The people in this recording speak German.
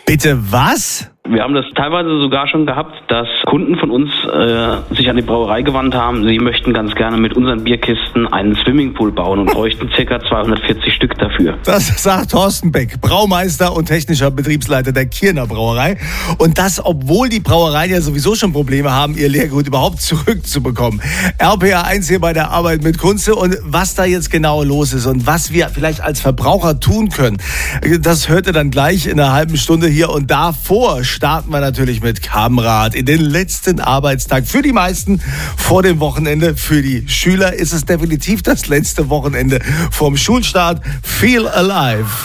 Bitte was? Wir haben das teilweise sogar schon gehabt, dass Kunden von uns sich an die Brauerei gewandt haben. Sie möchten ganz gerne mit unseren Bierkisten einen Swimmingpool bauen und bräuchten ca. 240 Stück dafür. Das sagt Thorsten Beck, Braumeister und technischer Betriebsleiter der Kierner Brauerei. Und das, obwohl die Brauereien ja sowieso schon Probleme haben, ihr Leergut überhaupt zurückzubekommen. RPA1 hier bei der Arbeit mit Kunze. Und was da jetzt genau los ist und was wir vielleicht als Verbraucher tun können, das hört ihr dann gleich in einer halben Stunde hier. Und davor starten wir natürlich mit Kamerad in den letzten Arbeitstag. Für die meisten vor dem Wochenende. Für die Schüler ist es definitiv das letzte Wochenende vom Schulstart. Feel alive.